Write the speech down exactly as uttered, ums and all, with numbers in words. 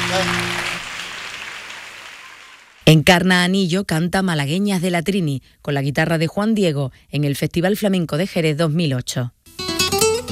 Encarna Anillo canta Malagueñas de la Trini con la guitarra de Juan Diego en el Festival Flamenco de Jerez dos mil ocho.